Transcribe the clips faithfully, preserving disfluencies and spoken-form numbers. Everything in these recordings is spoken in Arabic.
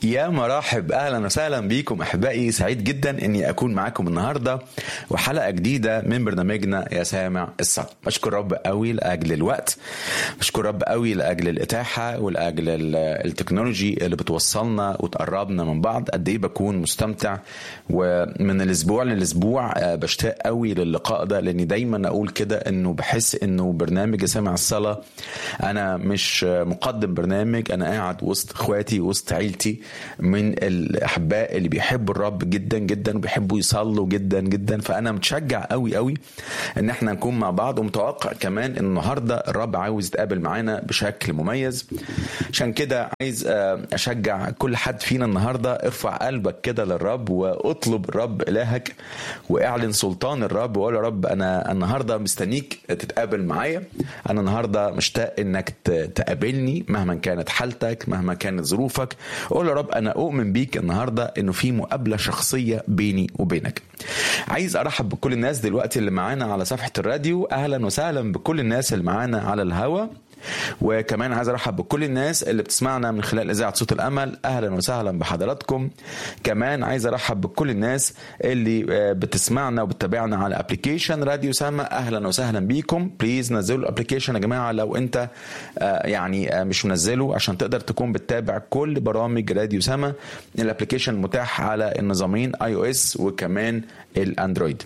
يا مرحب، اهلا وسهلا بيكم احبائي. سعيد جدا اني اكون معاكم النهارده وحلقه جديده من برنامجنا يا سامع الصلاة. بشكر رب قوي لاجل الوقت، بشكر رب قوي لاجل الاتاحه ولاجل التكنولوجي اللي بتوصلنا وتقربنا من بعض. قد ايه بكون مستمتع، ومن الاسبوع للاسبوع بشتاق قوي للقاء ده، لاني دايما اقول كده انه بحس انه برنامج يا سامع الصلاة انا مش مقدم برنامج، انا قاعد وسط اخواتي وسط عيلتي من الاحباء اللي بيحبوا الرب جدا جدا وبيحبوا يصلوا جدا جدا. فانا متشجع قوي قوي ان احنا نكون مع بعض، ومتوقع كمان ان النهارده الرب عاوز يتقابل معانا بشكل مميز. عشان كده عايز اشجع كل حد فينا النهارده، ارفع قلبك كده للرب واطلب الرب الهك واعلن سلطان الرب، وقول يا رب انا النهارده مستنيك تتقابل معايا، انا النهارده مشتاق انك تقابلني مهما كانت حالتك مهما كانت ظروفك. قول يا رب انا اؤمن بيك النهارده انه في مقابله شخصيه بيني وبينك. عايز ارحب بكل الناس دلوقتي اللي معانا على صفحه الراديو، اهلا وسهلا بكل الناس اللي معانا على الهوا، وكمان عايز ارحب بكل الناس اللي بتسمعنا من خلال اذاعه صوت الامل، اهلا وسهلا بحضراتكم. كمان عايز ارحب بكل الناس اللي بتسمعنا وبتتابعنا على ابلكيشن راديو سما، اهلا وسهلا بيكم. بليز نزلوا الابلكيشن يا جماعه لو انت يعني مش منزله، عشان تقدر تكون بتتابع كل برامج راديو سما. الابلكيشن متاح على النظامين اي او اس وكمان الاندرويد.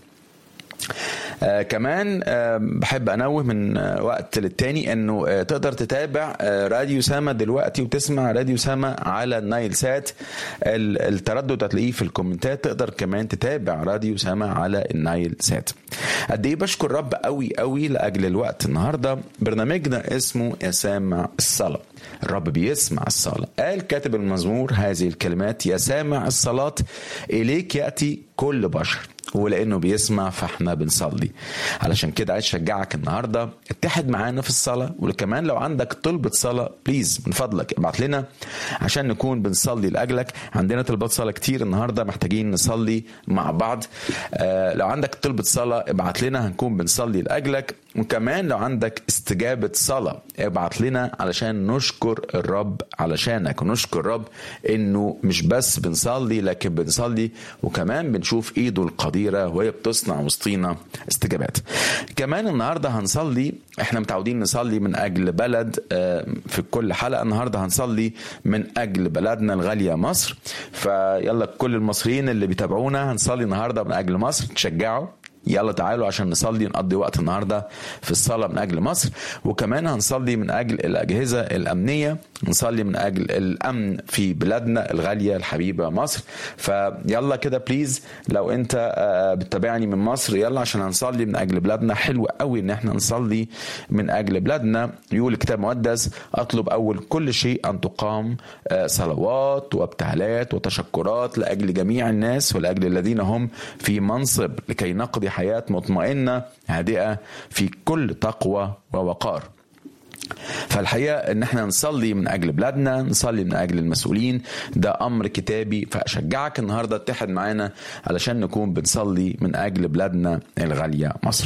آه كمان آه بحب انوه من آه وقت للتاني انه آه تقدر تتابع آه راديو سما دلوقتي وتسمع راديو سما على النايل سات. التردد هتلاقيه في الكومنتات. تقدر كمان تتابع راديو سما على النايل سات. قد ايه بشكر رب قوي قوي لاجل الوقت. النهارده برنامجنا اسمه يا سامع الصلاة. الرب بيسمع الصلاة. قال كاتب المزمور هذه الكلمات: يا سامع الصلاة إليك يأتي كل بشر. ولأنه بيسمع فاحنا بنصلي. علشان كده عايز اشجعك النهاردة اتحد معانا في الصلاة، وكمان لو عندك طلبة صلاة بليز من فضلك ابعت لنا عشان نكون بنصلي لأجلك. عندنا طلبات صلاة كتير النهاردة محتاجين نصلي مع بعض. آه لو عندك طلبة صلاة ابعت لنا هنكون بنصلي لأجلك. وكمان لو عندك استجابة صلاة ابعت لنا علشان نشكر الرب علشانك، ونشكر الرب انه مش بس بنصلي لكن بنصلي وكمان بنشوف ايده القديرة وهي بتصنع وسطينا استجابات. كمان النهاردة هنصلي، احنا متعودين نصلي من اجل بلد في كل حلقة. النهاردة هنصلي من اجل بلدنا الغالية مصر. فيلا كل المصريين اللي بيتابعونا هنصلي النهاردة من اجل مصر. تشجعوا يلا تعالوا عشان نصلي نقضي وقت النهاردة في الصلاة من أجل مصر. وكمان هنصلي من أجل الأجهزة الأمنية، نصلي من أجل الأمن في بلادنا الغالية الحبيبة مصر. فيلا كده بليز لو أنت بتتابعني من مصر يلا عشان هنصلي من أجل بلادنا. حلو قوي إن احنا نصلي من أجل بلادنا. يقول الكتاب المقدس: أطلب أول كل شيء أن تقام صلوات وابتهالات وتشكرات لأجل جميع الناس ولأجل الذين هم في منصب، لكي نقضي حياة مطمئنة هادئة في كل تقوى ووقار. فالحقيقة ان احنا نصلي من اجل بلادنا، نصلي من اجل المسؤولين، ده امر كتابي. فاشجعك النهاردة اتحد معانا علشان نكون بنصلي من اجل بلادنا الغالية مصر.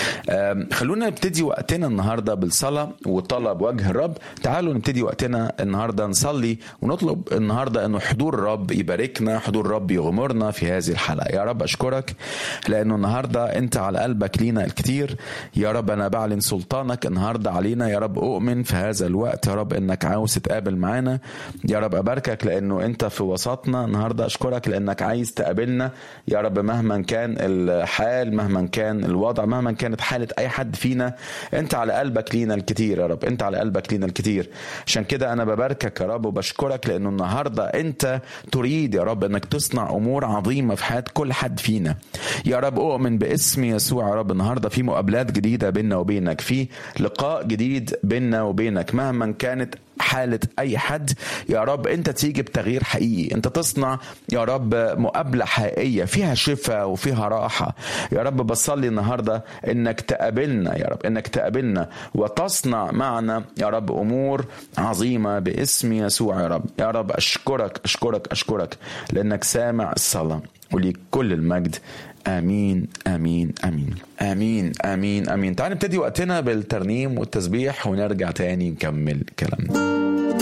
خلونا نبتدي وقتنا النهاردة بالصلاة وطلب وجه الرب. تعالوا نبتدي وقتنا النهاردة نصلي ونطلب النهاردة انه حضور الرب يباركنا، حضور الرب يغمرنا في هذه الحلقة. يا رب اشكرك لانه النهاردة انت على قلبك لينا الكتير. يا رب انا بعلن سلطانك النهاردة علينا. يا رب أؤمن في هذا الوقت يا رب إنك عاوز تتقابل معانا. يا رب أباركك لأنه أنت في وسطنا النهاردة. أشكرك لأنك عايز تقابلنا يا رب مهما كان الحال، مهما كان الوضع، مهما كانت حالة أي حد فينا. أنت على قلبك لينا الكتير يا رب، أنت على قلبك لينا الكتير. عشان كده أنا بباركك يا رب وبشكرك لأنه النهاردة أنت تريد يا رب إنك تصنع أمور عظيمة في حياة كل حد فينا. يا رب أؤمن باسم يسوع يا رب النهاردة في مقابلات جديدة بيننا وبينك، في لقاء جديد بيننا وبينك مهما كانت حالة أي حد. يا رب أنت تيجي بتغيير حقيقي، أنت تصنع يا رب مقابلة حقيقية فيها شفاء وفيها راحة. يا رب بصلي النهاردة إنك تقابلنا يا رب، إنك تقابلنا وتصنع معنا يا رب أمور عظيمة باسم يسوع يا رب. يا رب أشكرك أشكرك أشكرك لأنك سامع الصلاة، وليك كل المجد. آمين آمين آمين آمين آمين آمين. تعال نبتدي وقتنا بالترنيم والتسبيح ونرجع تاني نكمل كلامنا.